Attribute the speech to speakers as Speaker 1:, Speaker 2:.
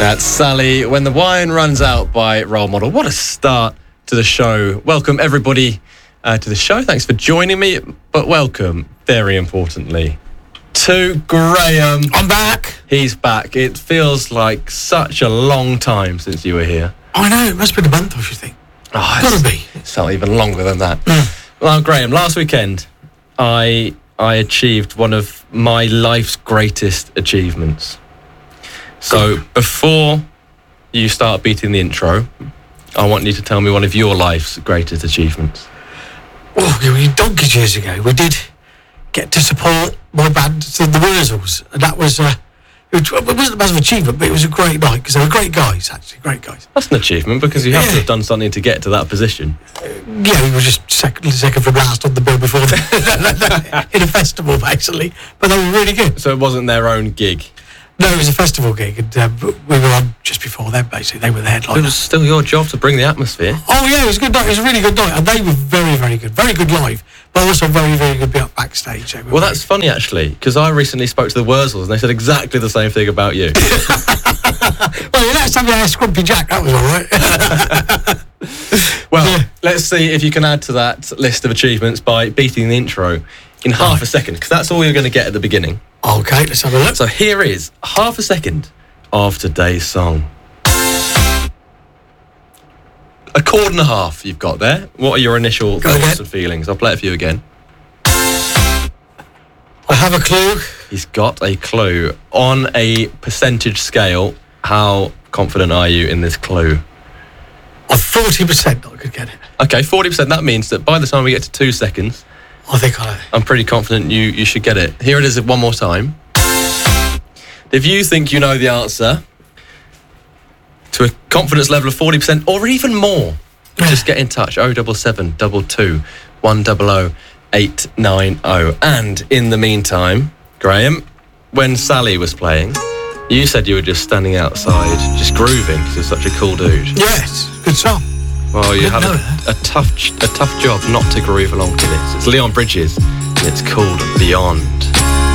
Speaker 1: That's Sally, When the Wine Runs Out by Role Model. What a start to the show. Welcome, everybody, to the show. Thanks for joining me. But welcome, very importantly, to Graham.
Speaker 2: I'm back.
Speaker 1: He's back. It feels like such a long time since you were here.
Speaker 2: I know, it must have been a month, I should think.
Speaker 1: Oh,
Speaker 2: Gotta be.
Speaker 1: It felt even longer than that. Well, Graham, last weekend, I achieved one of my life's greatest achievements. So before you start beating the intro, I want you to tell me one of your life's greatest achievements.
Speaker 2: Oh, donkeys years ago, we did get to support my band, the Wurzels, and that was, it wasn't a massive achievement, but it was a great night, because they were great guys, actually, great guys.
Speaker 1: That's an achievement, because you have to have done something to get to that position.
Speaker 2: Yeah, we were just second from last on the bill before in a festival, basically, but they were really good.
Speaker 1: So it wasn't their own gig?
Speaker 2: No, it was a festival gig, and we were on just before them, basically. They were the headliner.
Speaker 1: It was still your job to bring the atmosphere.
Speaker 2: Oh, yeah, it was a good night. It was a really good night, and they were very, very good. Very good live, but also very, very good backstage.
Speaker 1: Well, that's funny, actually, because I recently spoke to the Wurzels, and they said exactly the same thing about you.
Speaker 2: Well, the next time you had Scrumpy Jack, that was all right.
Speaker 1: Well, let's see if you can add to that list of achievements by beating the intro in half a second, because that's all you're going to get at the beginning.
Speaker 2: Okay, let's have a look.
Speaker 1: So here is half a second of today's song. A chord and a half you've got there. What are your initial thoughts and feelings? I'll play it for you again.
Speaker 2: I have a clue.
Speaker 1: He's got a clue. On a percentage scale, how confident are you in this clue?
Speaker 2: 40% I could get it.
Speaker 1: Okay, 40%. That means that by the time we get to 2 seconds,
Speaker 2: I think
Speaker 1: I'm pretty confident you should get it. Here it is one more time. If you think you know the answer to a confidence level of 40% or even more, just get in touch. 077 22 100 890. And in the meantime, Graham, when Sally was playing, you said you were just standing outside, just grooving because you're such a cool dude.
Speaker 2: Yes, good song.
Speaker 1: Well, you have a tough job not to groove along to this. It's Leon Bridges, and it's called Beyond.